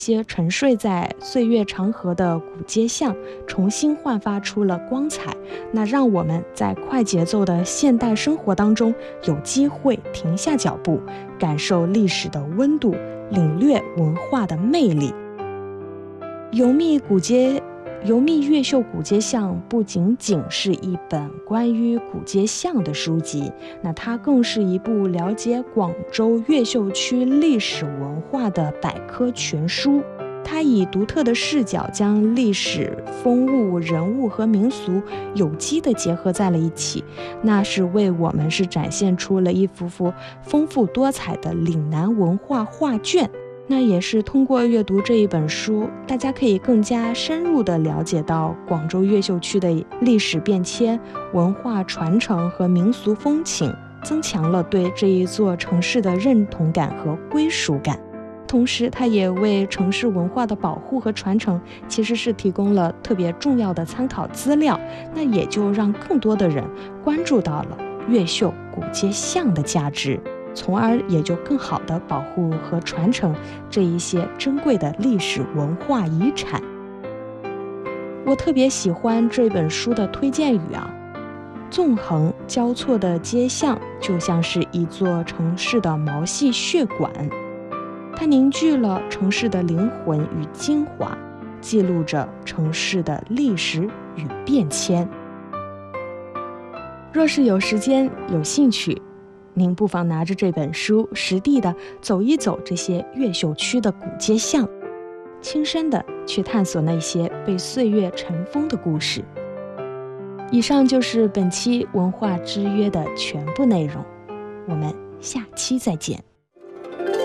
些沉睡在岁月长河的古街巷重新焕发出了光彩，那让我们在快节奏的现代生活当中有机会停下脚步，感受历史的温度，领略文化的魅力。游密越秀古街巷不仅仅是一本关于古街巷的书籍，那它更是一部了解广州越秀区历史文化的百科全书。它以独特的视角将历史、风物、人物和民俗有机地结合在了一起，那是为我们展现出了一幅幅丰富多彩的岭南文化画卷。那也是通过阅读这一本书，大家可以更加深入地了解到广州越秀区的历史变迁、文化传承和民俗风情，增强了对这一座城市的认同感和归属感。同时它也为城市文化的保护和传承其实是提供了特别重要的参考资料，那也就让更多的人关注到了越秀古街巷的价值，从而也就更好地保护和传承这一些珍贵的历史文化遗产。我特别喜欢这本书的推荐语纵横交错的街巷就像是一座城市的毛细血管，它凝聚了城市的灵魂与精华，记录着城市的历史与变迁。若是有时间有兴趣，您不妨拿着这本书实地的走一走这些越秀区的古街巷，亲身的去探索那些被岁月尘封的故事。以上就是本期文化之约的全部内容，我们下期再见。